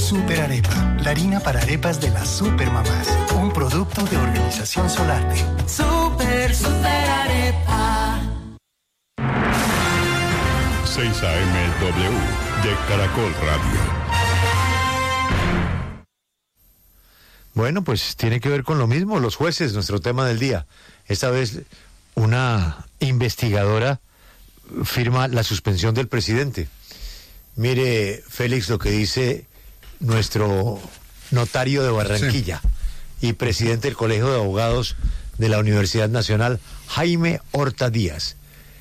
Super Arepa, la harina para arepas de las supermamás. Un producto de Organización Solarte. Super Arepa. 6 AM de Caracol Radio. Bueno, pues tiene que ver con lo mismo, los jueces, nuestro tema del día. Esta vez una investigadora firma la suspensión del presidente. Mire, Félix, lo que dice nuestro notario de Barranquilla y presidente del Colegio de Abogados de la Universidad Nacional, Jaime Horta Díaz.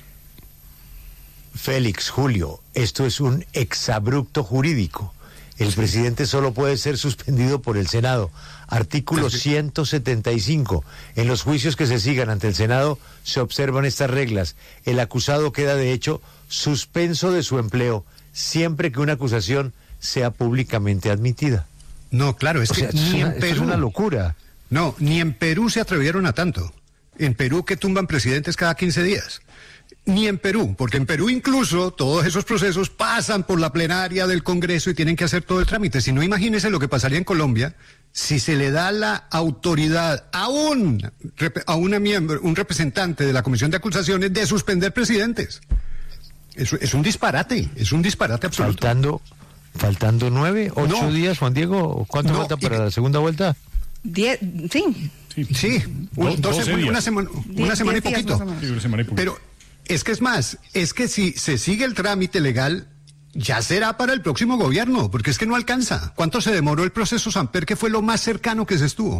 Félix, Julio, esto es un exabrupto jurídico. El presidente solo puede ser suspendido por el Senado. Artículo 175. En los juicios que se sigan ante el Senado se observan estas reglas. El acusado queda de hecho suspenso de su empleo siempre que una acusación sea públicamente admitida. No, claro, es que ni en Perú... Es una locura. No, ni en Perú se atrevieron a tanto. En Perú que tumban presidentes cada 15 días. Ni en Perú, porque en Perú incluso todos esos procesos pasan por la plenaria del Congreso y tienen que hacer todo el trámite. Si no, imagínense lo que pasaría en Colombia si se le da la autoridad a un representante de la Comisión de Acusaciones de suspender presidentes. Es un disparate absoluto. Faltando 9, 8 días, Juan Diego, ¿cuánto falta para la segunda vuelta? 10, sí. Sí, una semana y poquito. Pero es que si se sigue el trámite legal, ya será para el próximo gobierno, porque es que no alcanza. ¿Cuánto se demoró el proceso Samper, que fue lo más cercano que se estuvo?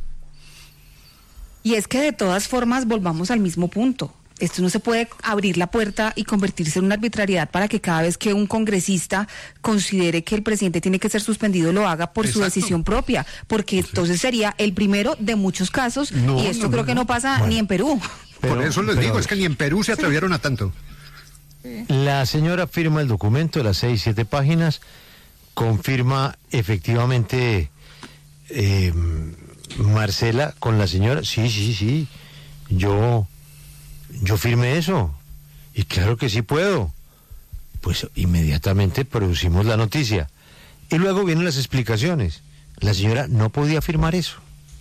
Y es que de todas formas volvamos al mismo punto. Esto no se puede abrir la puerta y convertirse en una arbitrariedad para que cada vez que un congresista considere que el presidente tiene que ser suspendido lo haga por su decisión propia, porque entonces sería el primero de muchos casos y esto creo que no pasa ni en Perú. Por eso les digo, es que ni en Perú se atrevieron a tanto. La señora firma el documento de las 6-7 páginas, confirma efectivamente Marcela con la señora, sí, yo firmé eso, y claro que sí puedo. Pues inmediatamente producimos la noticia, y luego vienen las explicaciones. La señora no podía firmar eso.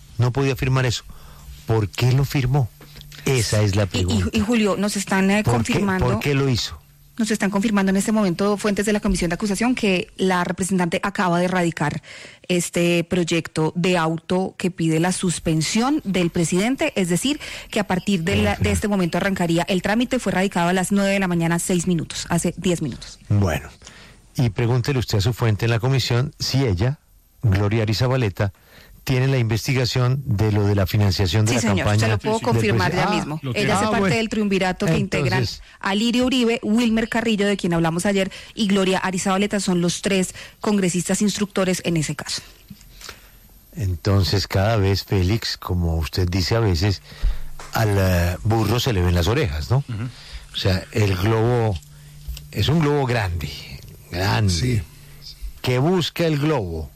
¿Por qué lo firmó? Esa es la pregunta. Y Julio, nos están confirmando... ¿Por qué lo hizo? Nos están confirmando en este momento fuentes de la Comisión de Acusación que la representante acaba de radicar este proyecto de auto que pide la suspensión del presidente, es decir, que a partir de este momento arrancaría el trámite. Fue radicado a las 9 de la mañana, 6 minutos, hace 10 minutos. Bueno, y pregúntele usted a su fuente en la comisión si ella, Gloria Arizabaleta, tiene la investigación de lo de la financiación de la campaña. Sí, señor, se lo puedo confirmar ya mismo. Ella hace parte del triunvirato que integran Alirio Uribe, Wilmer Carrillo, de quien hablamos ayer, y Gloria Arizabaleta. Son los 3 congresistas instructores en ese caso. Entonces, cada vez, Félix, como usted dice a veces, al burro se le ven las orejas, ¿no? Uh-huh. O sea, el globo es un globo grande. Sí. ¿Qué busca el globo?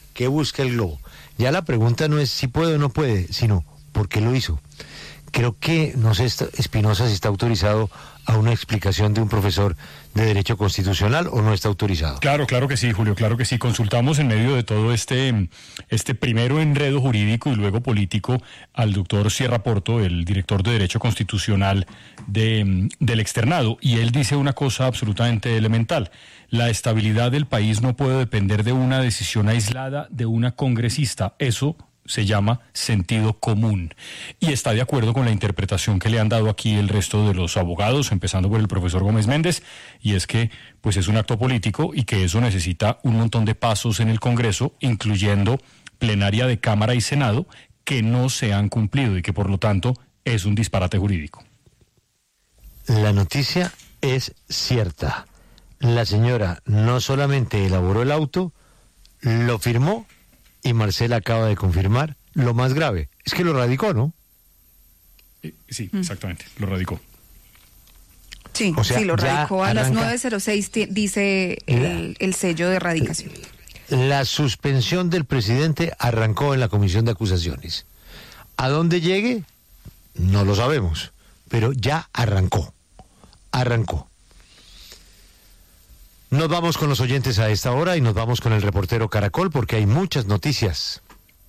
Ya la pregunta no es si puede o no puede, sino ¿por qué lo hizo? Creo que, no sé, Espinosa, si está autorizado a una explicación de un profesor de Derecho Constitucional o no está autorizado. Claro que sí, Julio, claro que sí. Consultamos en medio de todo este primero enredo jurídico y luego político al doctor Sierra Porto, el director de Derecho Constitucional del externado, y él dice una cosa absolutamente elemental. La estabilidad del país no puede depender de una decisión aislada de una congresista. Eso se llama sentido común. Y está de acuerdo con la interpretación que le han dado aquí el resto de los abogados, empezando por el profesor Gómez Méndez, y es que pues es un acto político y que eso necesita un montón de pasos en el Congreso, incluyendo plenaria de Cámara y Senado, que no se han cumplido y que por lo tanto es un disparate jurídico. La noticia es cierta. La señora no solamente elaboró el auto, lo firmó, y Marcela acaba de confirmar lo más grave, es que lo radicó, ¿no? Sí, exactamente, lo radicó. Sí, o sea, sí, lo radicó a las 9:06, dice el sello de radicación. La suspensión del presidente arrancó en la Comisión de Acusaciones. ¿A dónde llegue? No lo sabemos, pero ya arrancó. Nos vamos con los oyentes a esta hora y nos vamos con el reportero Caracol porque hay muchas noticias.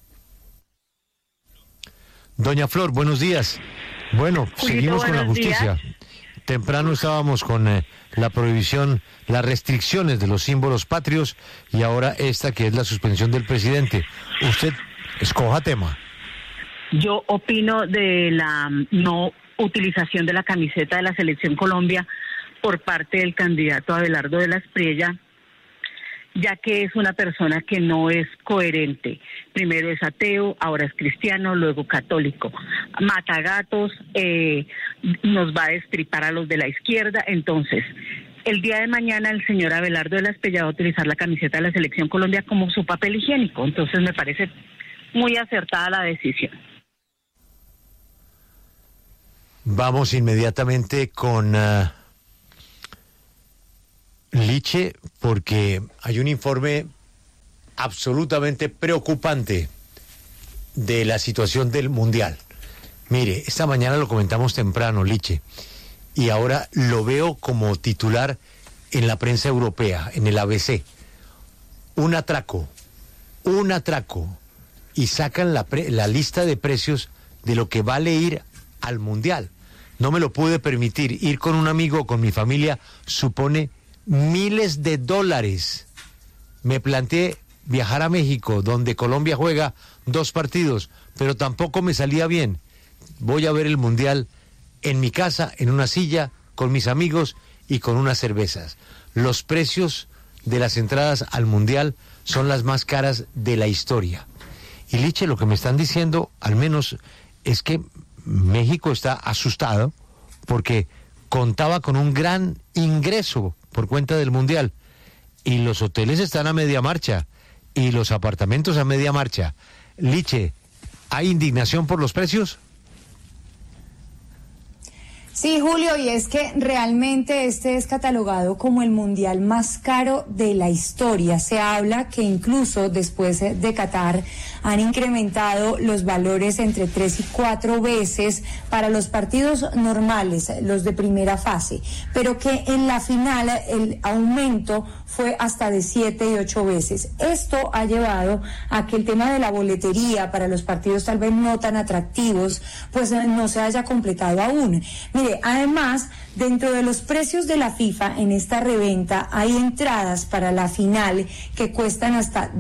Doña Flor, buenos días. Bueno, seguimos con la justicia. Días. Temprano estábamos con la prohibición, las restricciones de los símbolos patrios y ahora esta que es la suspensión del presidente. Usted escoja tema. Yo opino de la no utilización de la camiseta de la Selección Colombia por parte del candidato Abelardo de la Espriella, ya que es una persona que no es coherente. Primero es ateo, ahora es cristiano, luego católico. Mata gatos, nos va a destripar a los de la izquierda. Entonces, el día de mañana el señor Abelardo de la Espriella va a utilizar la camiseta de la Selección Colombia como su papel higiénico. Entonces me parece muy acertada la decisión. Vamos inmediatamente con Liche, porque hay un informe absolutamente preocupante de la situación del Mundial. Mire, esta mañana lo comentamos temprano, Liche, y ahora lo veo como titular en la prensa europea, en el ABC. Un atraco, y sacan la lista de precios de lo que vale ir al Mundial. No me lo pude permitir. Ir con un amigo o con mi familia supone miles de dólares. Me planteé viajar a México, donde Colombia juega 2 partidos, pero tampoco me salía bien. Voy a ver el Mundial en mi casa, en una silla, con mis amigos y con unas cervezas. Los precios de las entradas al Mundial son las más caras de la historia. Y Liche, lo que me están diciendo, al menos, es que México está asustado porque contaba con un gran ingreso por cuenta del Mundial y los hoteles están a media marcha y los apartamentos a media marcha. Liche, ¿hay indignación por los precios? Sí, Julio, y es que realmente este es catalogado como el mundial más caro de la historia. Se habla que incluso después de Qatar han incrementado los valores entre 3 y 4 veces para los partidos normales, los de primera fase, pero que en la final el aumento fue hasta de 7 y 8 veces. Esto ha llevado a que el tema de la boletería para los partidos tal vez no tan atractivos, pues no se haya completado aún. Mire, además, dentro de los precios de la FIFA en esta reventa hay entradas para la final que cuestan hasta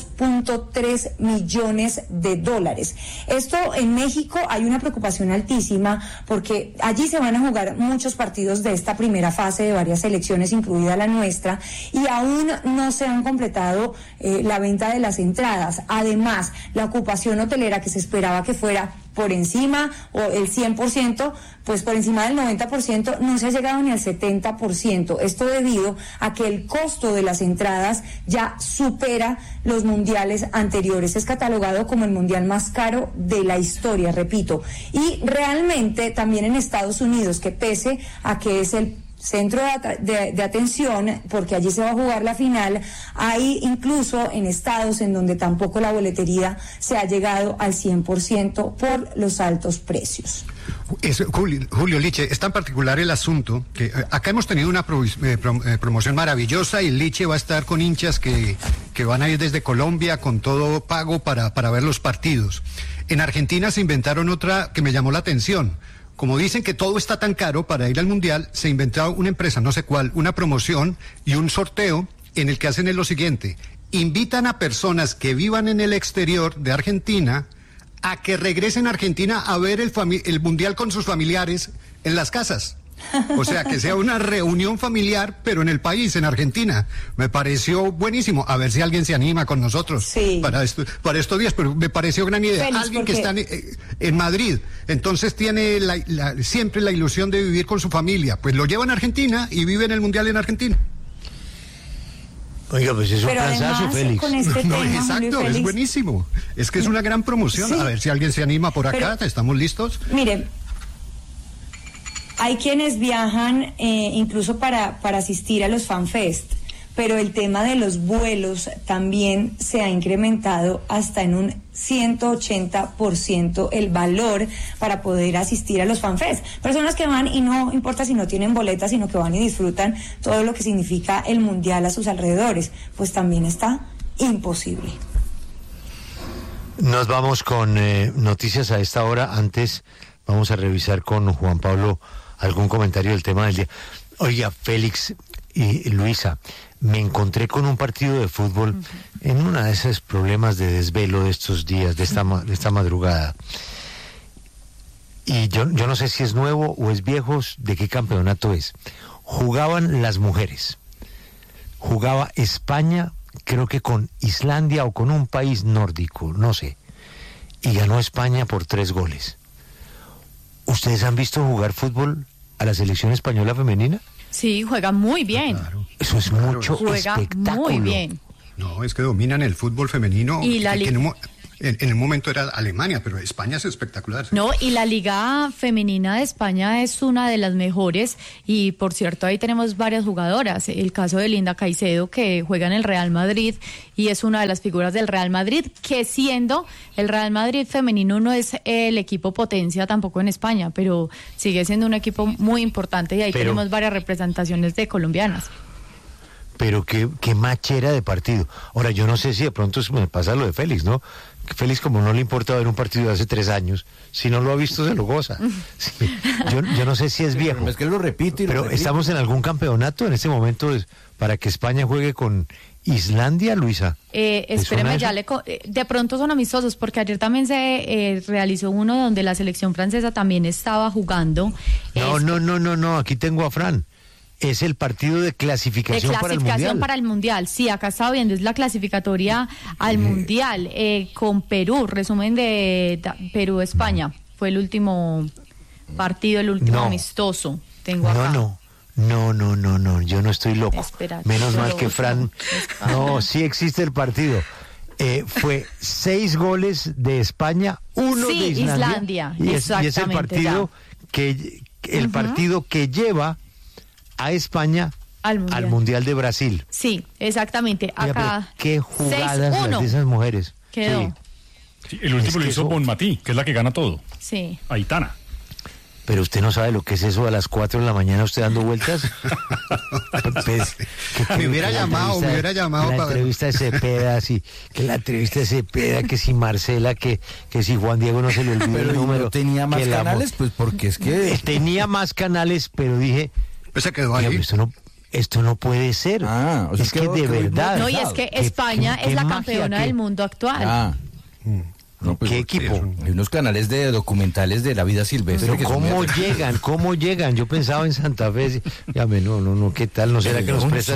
2.3 millones de dólares. Esto en México hay una preocupación altísima porque allí se van a jugar muchos partidos de esta primera fase de varias selecciones, incluida la nuestra, y aún no se han completado la venta de las entradas. Además, la ocupación hotelera que se esperaba que fuera por encima o el 100%, pues por encima del 90%, no se ha llegado ni al 70%. Esto debido a que el costo de las entradas ya supera los mundiales anteriores. Es catalogado como el mundial más caro de la historia, repito. Y realmente también en Estados Unidos, que pese a que es el centro de atención, porque allí se va a jugar la final, hay incluso en estados en donde tampoco la boletería se ha llegado al 100% por los altos precios. Julio Liche, es tan particular el asunto que acá hemos tenido una promoción maravillosa y Liche va a estar con hinchas que van a ir desde Colombia con todo pago para ver los partidos. En Argentina se inventaron otra que me llamó la atención. Como dicen que todo está tan caro para ir al Mundial, se inventó una empresa, no sé cuál, una promoción y un sorteo en el que hacen lo siguiente: invitan a personas que vivan en el exterior de Argentina a que regresen a Argentina a ver el Mundial con sus familiares en las casas. O sea, que sea una reunión familiar, pero en el país, en Argentina. Me pareció buenísimo. A ver si alguien se anima con nosotros para estos días, pero me pareció gran idea. Feliz, alguien que está en Madrid, entonces tiene siempre la ilusión de vivir con su familia. Pues lo llevan a Argentina y viven el Mundial en Argentina. Oiga, pues es un planzazo, Félix. Con este tema, exacto, es buenísimo. Es que es una gran promoción. Sí. A ver si alguien se anima por acá. ¿Estamos listos? Mire, hay quienes viajan incluso para asistir a los FanFest, pero el tema de los vuelos también se ha incrementado hasta en un 180% el valor para poder asistir a los FanFest. Personas que van y no importa si no tienen boletas, sino que van y disfrutan todo lo que significa el Mundial a sus alrededores, pues también está imposible. Nos vamos con noticias a esta hora. Antes vamos a revisar con Juan Pablo algún comentario del tema del día. Oiga, Félix y Luisa, me encontré con un partido de fútbol en uno de esos problemas de desvelo de estos días, de esta madrugada. Y yo no sé si es nuevo o es viejo, de qué campeonato es. Jugaban las mujeres. Jugaba España, creo que con Islandia o con un país nórdico, no sé. Y ganó España por 3 goles. ¿Ustedes han visto jugar fútbol a la selección española femenina? Sí, juega muy bien. Claro. Eso es mucho juega espectáculo. Muy bien. No, es que dominan el fútbol femenino. Y la en el momento era Alemania, pero España es espectacular. No, y la Liga Femenina de España es una de las mejores y, por cierto, ahí tenemos varias jugadoras. El caso de Linda Caicedo, que juega en el Real Madrid y es una de las figuras del Real Madrid, que siendo el Real Madrid femenino no es el equipo potencia tampoco en España, pero sigue siendo un equipo muy importante y ahí tenemos varias representaciones de colombianas. Pero qué machera de partido. Ahora, yo no sé si de pronto me pasa lo de Félix, ¿no? Félix, como no le importa ver un partido de hace 3 años, si no lo ha visto se lo goza. Sí, yo no sé si es viejo. Es que lo repite. Pero ¿estamos en algún campeonato en este momento para que España juegue con Islandia, Luisa? Espéreme, de pronto son amistosos, porque ayer también se realizó uno donde la selección francesa también estaba jugando. No, aquí tengo a Fran. Es el partido de clasificación para el Mundial. Clasificación para el Mundial, sí, acá estaba viendo, es la clasificatoria al Mundial, con Perú, resumen de Perú-España, fue el último partido, el último amistoso, tengo acá. No, yo no estoy loco. Espera, menos mal que Fran, sí existe el partido. Fue 6 goles de España, 1 de Islandia. Y es el partido que lleva a España al Mundial de Brasil. Sí, exactamente. Acá. Qué jugadas las de esas mujeres. Quedó. Sí, el último lo hizo Bonmatí, que es la que gana todo. Sí. Aitana. Pero usted no sabe lo que es eso a las 4 de la mañana usted dando vueltas. Me hubiera llamado la entrevista de Cepeda, sí, que la entrevista de Cepeda, que si Marcela, que si Juan Diego no se le olvidó el número. ¿No tenía más canales? Pues porque es que... Tenía más canales, pero dije... Pues se quedó ahí. Esto no puede ser. O sea, es que de verdad. No, y es que España es la campeona del mundo actual. No, pues, ¿qué equipo? Hay unos canales de documentales de la vida silvestre. Pero ¿cómo llegan? Yo pensaba en Santa Fe. Llame, no, ¿qué tal? ¿No será que nos prestan?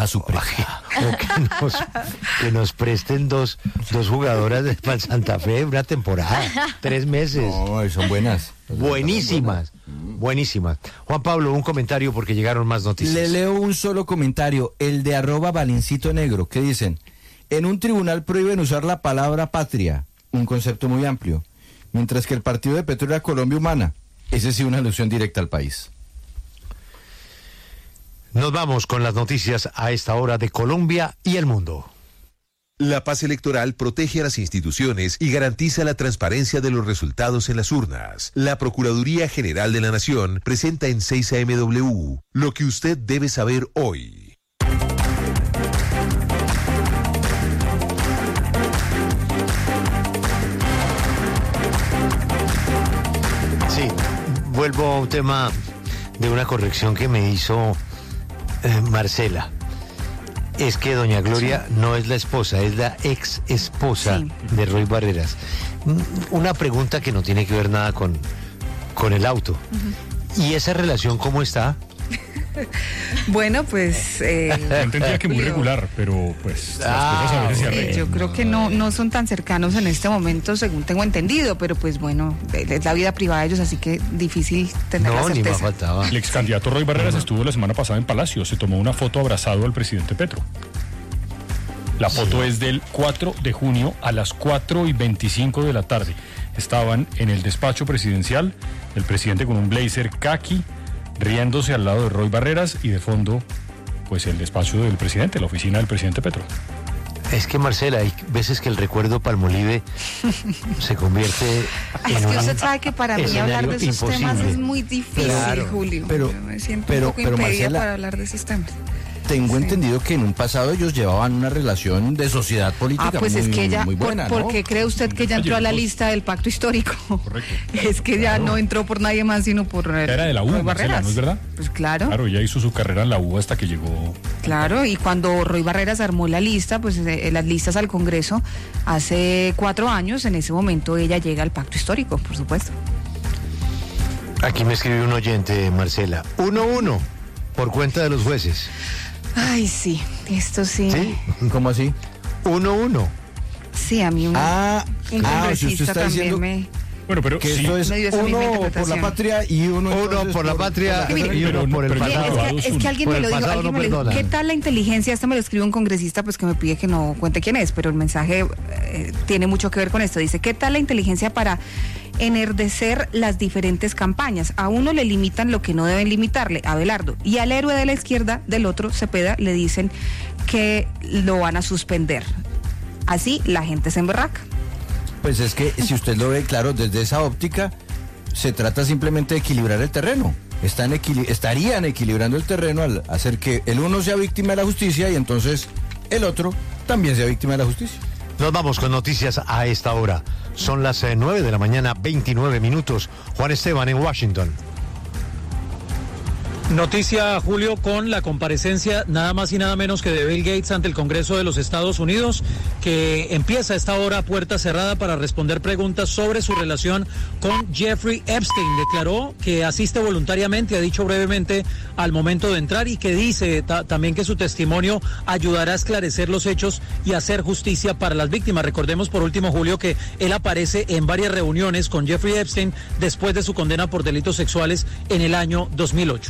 Que nos presten dos jugadoras para Santa Fe una temporada, 3 meses. No, son buenas. Buenísimas. Juan Pablo, un comentario porque llegaron más noticias. Le leo un solo comentario, el de @Valencito_Negro, que dicen: en un tribunal prohíben usar la palabra patria, un concepto muy amplio, mientras que el partido de Petro era Colombia Humana, ese sí una alusión directa al país. Nos vamos con las noticias a esta hora de Colombia y el mundo. La paz electoral protege a las instituciones y garantiza la transparencia de los resultados en las urnas. La Procuraduría General de la Nación presenta en 6am lo que usted debe saber hoy. Sí, vuelvo a un tema de una corrección que me hizo Marcela. Es que doña Gloria no es la esposa, es la ex esposa de Roy Barreras. Una pregunta que no tiene que ver nada con el auto. ¿Y esa relación cómo está? Bueno, pues... Yo entendía que muy regular, pero pues las cosas a veces se arreglan. Yo creo que no son tan cercanos en este momento, según tengo entendido, pero pues bueno, es la vida privada de ellos, así que difícil tener la certeza. Ni más faltaba. El ex candidato Roy Barreras estuvo la semana pasada en Palacio, se tomó una foto abrazado al presidente Petro. La foto es del 4 de junio a las 4:25 de la tarde. Estaban en el despacho presidencial, el presidente con un blazer caqui, riéndose al lado de Roy Barreras y de fondo pues el despacho del presidente, la oficina del presidente Petro. Es que, Marcela, hay veces que el recuerdo Palmolive se convierte en Es que usted sabe que para mí hablar de esos imposible. temas es muy difícil, Claro, Julio. pero- Yo me siento pero- un poco pero, impedida Marcela, para hablar de esos temas. Tengo Sí. entendido que en un pasado ellos llevaban una relación de sociedad política Pues muy, es que ella, muy buena, ¿por ¿no? qué cree usted que ella entró a la lista del pacto histórico? Correcto. Es que ya no entró por nadie más, sino por Era de la U, Roy Marcela, Barreras. ¿no es verdad? Pues claro, Claro, ella hizo su carrera en la U hasta que llegó. claro. Y cuando Roy Barreras armó la lista, pues las listas al Congreso, hace 4 años, en ese momento ella llega al pacto histórico, por supuesto. Aquí me escribe un oyente, Marcela. 1-1 por cuenta de los jueces. Ay, sí, esto sí. ¿Sí? ¿Cómo así? 1-1. Sí, a mí un si usted congresista está también diciendo me... Bueno, pero que sí. esto es Me dio esa misma uno por la interpretación. patria y uno Por la patria Mire, y uno por el pero- Bien, pasado. es que alguien Por me el lo dijo, pasado alguien no me lo dijo. perdonan. ¿Qué tal la inteligencia? Esto me lo escribe un congresista, pues que me pide que no cuente quién es, pero el mensaje tiene mucho que ver con esto. Dice, ¿qué tal la inteligencia para enardecer las diferentes campañas? A uno le limitan lo que no deben limitarle, Abelardo, y al héroe de la izquierda, del otro, Cepeda, le dicen que lo van a suspender. Así la gente se emberraca. Pues es que si usted lo ve claro desde esa óptica, se trata simplemente de equilibrar el terreno. Estarían equilibrando el terreno al hacer que el uno sea víctima de la justicia y entonces el otro también sea víctima de la justicia. Nos vamos con noticias a esta hora. Son las 9 de la mañana, 29 minutos. Juan Esteban en Washington. Noticia, Julio, con la comparecencia nada más y nada menos que de Bill Gates ante el Congreso de los Estados Unidos, que empieza a esta hora a puerta cerrada para responder preguntas sobre su relación con Jeffrey Epstein. Declaró que asiste voluntariamente, ha dicho brevemente al momento de entrar, y que dice también que su testimonio ayudará a esclarecer los hechos y hacer justicia para las víctimas. Recordemos por último, Julio, que él aparece en varias reuniones con Jeffrey Epstein después de su condena por delitos sexuales en el año 2008.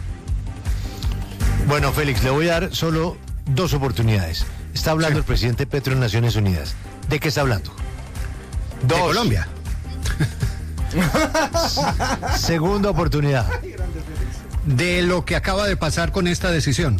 Bueno, Félix, le voy a dar solo 2 oportunidades. Está hablando el presidente Petro en Naciones Unidas. ¿De qué está hablando? 2. De Colombia. Segunda oportunidad. De lo que acaba de pasar con esta decisión.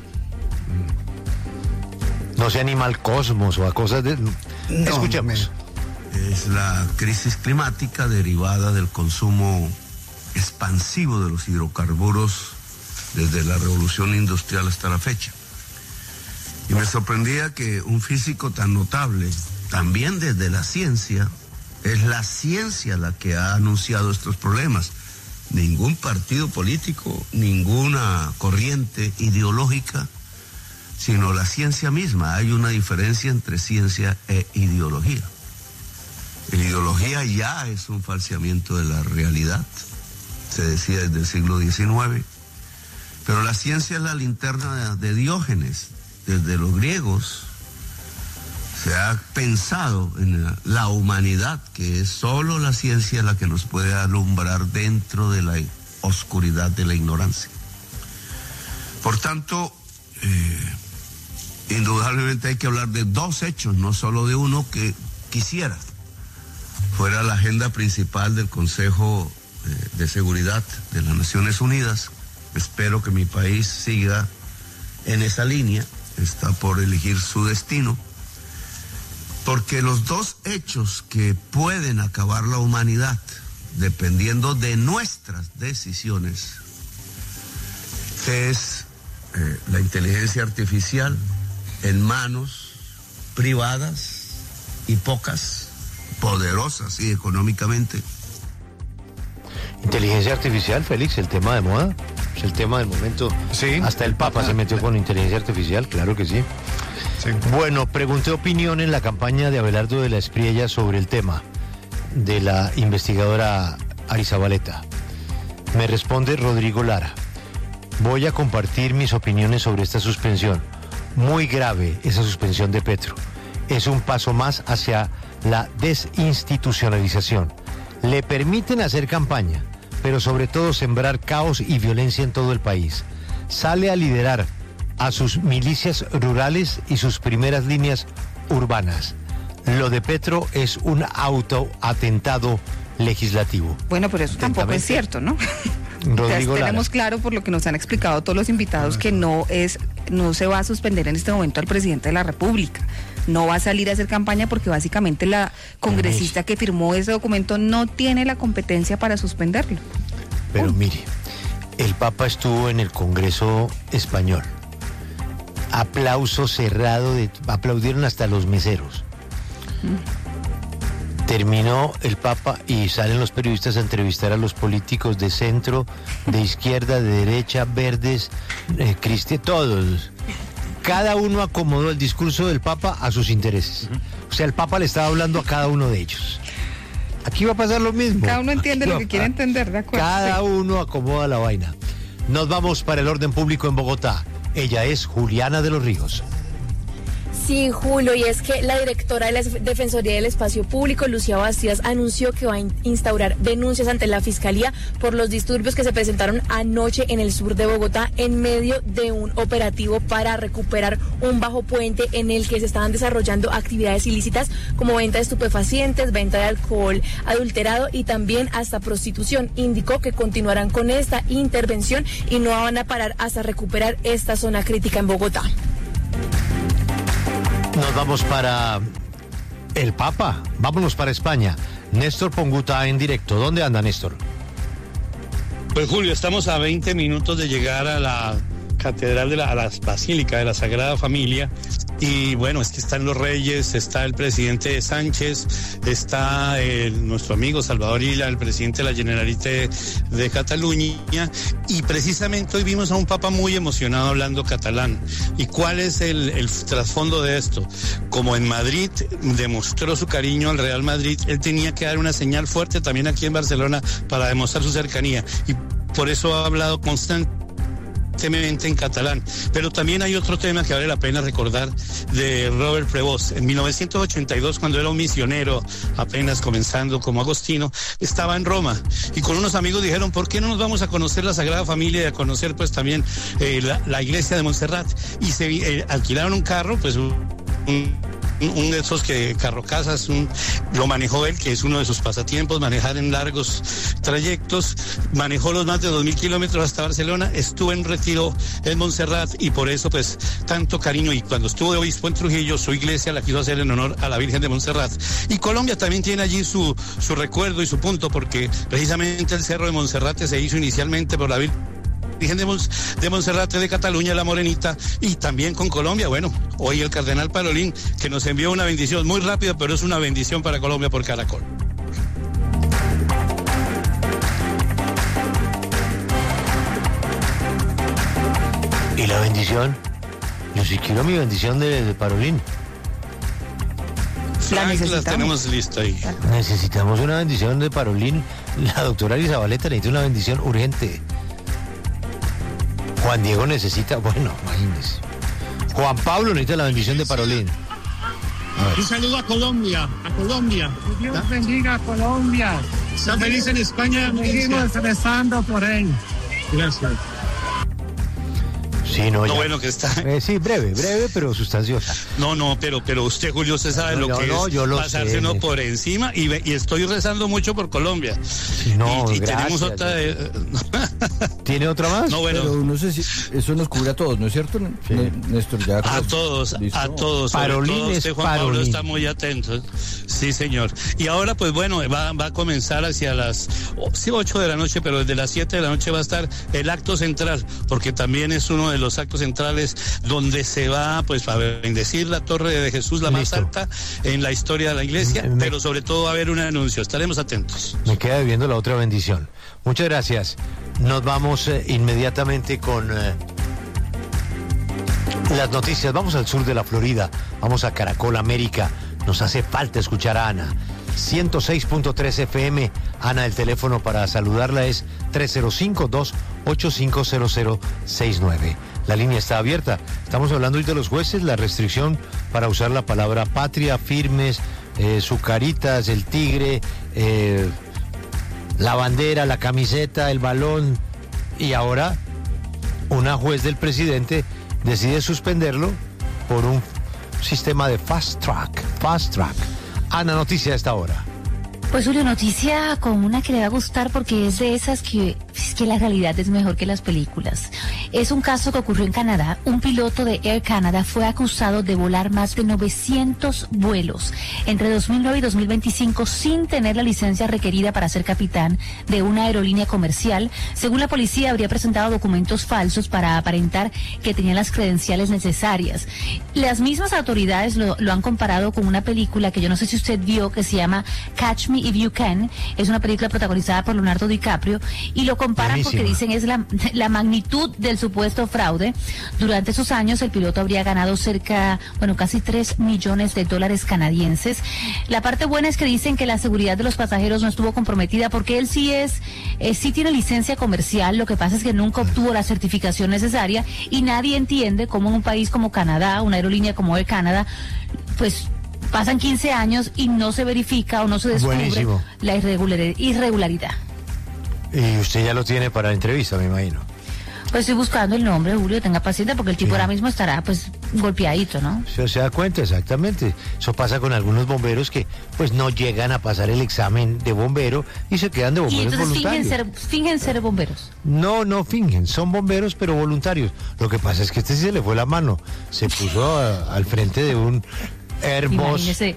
No se anima al cosmos o a cosas de... No, Escuchemos. Es la crisis climática derivada del consumo expansivo de los hidrocarburos desde la revolución industrial hasta la fecha. Y me sorprendía que un físico tan notable, también desde la ciencia, es la ciencia la que ha anunciado estos problemas. Ningún partido político, ninguna corriente ideológica, sino la ciencia misma. Hay una diferencia entre ciencia e ideología. La ideología ya es un falseamiento de la realidad, se decía desde el siglo XIX. Pero la ciencia es la linterna de Diógenes. Desde los griegos se ha pensado en la humanidad, que es solo la ciencia la que nos puede alumbrar dentro de la oscuridad de la ignorancia. Por tanto, indudablemente hay que hablar de 2 hechos, no solo de uno, que quisiera fuera la agenda principal del Consejo de Seguridad de las Naciones Unidas. Espero que mi país siga en esa línea, está por elegir su destino, porque los 2 hechos que pueden acabar la humanidad, dependiendo de nuestras decisiones, es la inteligencia artificial en manos privadas y pocas, poderosas y económicamente. Inteligencia artificial, Félix, el tema de moda. Es el tema del momento. Sí. Hasta el Papa se metió con inteligencia artificial, claro que sí. Sí. Bueno, pregunté opinión en la campaña de Abelardo de la Espriella sobre el tema de la investigadora Arizabaleta. Me responde Rodrigo Lara. Voy a compartir mis opiniones sobre esta suspensión. Muy grave esa suspensión de Petro. Es un paso más hacia la desinstitucionalización. Le permiten hacer campaña, pero sobre todo sembrar caos y violencia en todo el país. Sale a liderar a sus milicias rurales y sus primeras líneas urbanas. Lo de Petro es un autoatentado legislativo. Bueno, pero eso tampoco es cierto, ¿no? Rodrigo Lara. Tenemos claro, por lo que nos han explicado todos los invitados, que no se va a suspender en este momento al presidente de la República. No va a salir a hacer campaña porque básicamente la congresista que firmó ese documento no tiene la competencia para suspenderlo. Pero mire, el Papa estuvo en el Congreso español. Aplauso cerrado, aplaudieron hasta los meseros. Terminó el Papa y salen los periodistas a entrevistar a los políticos de centro, de izquierda, de derecha, verdes, cristianos, todos. Cada uno acomodó el discurso del Papa a sus intereses. O sea, el Papa le estaba hablando a cada uno de ellos. Aquí va a pasar lo mismo. Cada uno entiende lo que quiere entender, ¿de acuerdo? Cada uno acomoda la vaina. Nos vamos para el orden público en Bogotá. Ella es Juliana de los Ríos. Sí, Julio, y es que la directora de la Defensoría del Espacio Público, Lucía Bastidas, anunció que va a instaurar denuncias ante la Fiscalía por los disturbios que se presentaron anoche en el sur de Bogotá en medio de un operativo para recuperar un bajo puente en el que se estaban desarrollando actividades ilícitas como venta de estupefacientes, venta de alcohol adulterado y también hasta prostitución. Indicó que continuarán con esta intervención y no van a parar hasta recuperar esta zona crítica en Bogotá. Nos vamos para el Papa, vámonos para España. Néstor Ponguta en directo. ¿Dónde anda, Néstor? Pues Julio, estamos a 20 minutos de llegar a la catedral a la Basílica de la Sagrada Familia. Y bueno, es que están los reyes, está el presidente Sánchez, está nuestro amigo Salvador Illa, el presidente de la Generalitat de Cataluña, y precisamente hoy vimos a un papa muy emocionado hablando catalán. ¿Y cuál es el trasfondo de esto? Como en Madrid demostró su cariño al Real Madrid, él tenía que dar una señal fuerte también aquí en Barcelona para demostrar su cercanía, y por eso ha hablado constantemente en catalán. Pero también hay otro tema que vale la pena recordar de Robert Prevost. En 1982, cuando era un misionero apenas comenzando como agostino, estaba en Roma y con unos amigos dijeron, ¿por qué no nos vamos a conocer la Sagrada Familia y a conocer pues también la iglesia de Montserrat? Y se alquilaron un carro, pues un de esos carrocasas, lo manejó él, que es uno de sus pasatiempos, manejar en largos trayectos. Manejó los más de 2.000 kilómetros hasta Barcelona, estuvo en retiro en Montserrat y por eso pues tanto cariño. Y cuando estuvo de obispo en Trujillo, su iglesia la quiso hacer en honor a la Virgen de Montserrat. Y Colombia también tiene allí su recuerdo y su punto, porque precisamente el Cerro de Monserrate se hizo inicialmente por la Virgen de Monserrate de Cataluña, la Morenita, y también con Colombia. Bueno, hoy el cardenal Parolín, que nos envió una bendición muy rápida, pero es una bendición para Colombia por Caracol. ¿Y la bendición? Yo sí quiero mi bendición de Parolín. Las tenemos lista ahí. Necesitamos una bendición de Parolín. La doctora Elisabaleta necesita una bendición urgente. Juan Diego necesita, bueno, imagínese. Juan Pablo necesita la bendición de Parolín. Un saludo a Colombia, Dios bendiga a Colombia. Está feliz en España. Seguimos rezando por él. Gracias. Sí, no, bueno que está. Sí, breve, pero sustanciosa. No, pero usted, Julio, usted sabe lo que es pasarse uno por encima y estoy rezando mucho por Colombia. Sí, y tenemos otra. ¿Tiene otra más? No, bueno. Pero no sé si eso nos cubre a todos, ¿no es cierto, sí. Néstor? Ya a todos. Parolín es Juan Parolín. Pablo está muy atento. Sí, señor. Y ahora, pues bueno, va a comenzar hacia las 8 de la noche, pero desde las 7 de la noche va a estar el acto central, porque también es uno de los actos centrales donde se va pues a bendecir la Torre de Jesús, la más alta en la historia de la iglesia, pero sobre todo va a haber un anuncio. Estaremos atentos. Me queda debiendo la otra bendición. Muchas gracias. Nos vamos inmediatamente con las noticias. Vamos al sur de la Florida. Vamos a Caracol América. Nos hace falta escuchar a Ana. 106.3 FM. Ana, el teléfono para saludarla es 305-285-0069. La línea está abierta. Estamos hablando hoy de los jueces, la restricción para usar la palabra patria, firmes, sucaritas, el tigre, la bandera, la camiseta, el balón. Y ahora una juez del presidente decide suspenderlo por un sistema de fast track. Ana, noticia a esta hora. Pues Julio, noticia con una que le va a gustar porque es de esas que es que la realidad es mejor que las películas. Es un caso que ocurrió en Canadá. Un piloto de Air Canada fue acusado de volar más de 900 vuelos entre 2009 y 2025 sin tener la licencia requerida para ser capitán de una aerolínea comercial. Según la policía, habría presentado documentos falsos para aparentar que tenía las credenciales necesarias. Las mismas autoridades lo han comparado con una película que yo no sé si usted vio, que se llama Catch Me If You Can. Es una película protagonizada por Leonardo DiCaprio y lo comparan porque dicen es la magnitud del supuesto fraude. Durante esos años el piloto habría ganado casi $3 millones canadienses. La parte buena es que dicen que la seguridad de los pasajeros no estuvo comprometida porque él sí tiene licencia comercial. Lo que pasa es que nunca obtuvo la certificación necesaria y nadie entiende cómo en un país como Canadá, una aerolínea como Air Canada, pues pasan 15 años y no se verifica o no se descubre la irregularidad. Y usted ya lo tiene para la entrevista, me imagino. Pues estoy buscando el nombre, Julio, tenga paciencia porque el tipo ahora mismo estará pues golpeadito, ¿no? Se da cuenta, exactamente. Eso pasa con algunos bomberos que pues no llegan a pasar el examen de bombero y se quedan de bomberos voluntarios. Fingen ser bomberos. No fingen, son bomberos pero voluntarios. Lo que pasa es que sí se le fue la mano. Se puso al frente de un Airbus. Imagínese.